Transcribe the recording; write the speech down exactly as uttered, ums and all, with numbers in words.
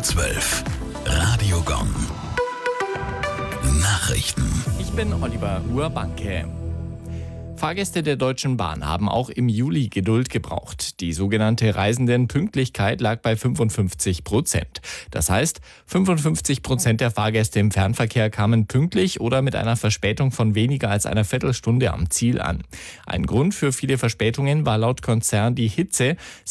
zwölf. Radio Gong. Nachrichten. Ich bin Oliver Urbanke. Fahrgäste der Deutschen Bahn haben auch im Juli Geduld gebraucht. Die sogenannte Reisendenpünktlichkeit lag bei fünfundfünfzig Prozent. Das heißt, fünfundfünfzig Prozent der Fahrgäste im Fernverkehr kamen pünktlich oder mit einer Verspätung von weniger als einer Viertelstunde am Ziel an. Ein Grund für viele Verspätungen war laut Konzern die Hitze.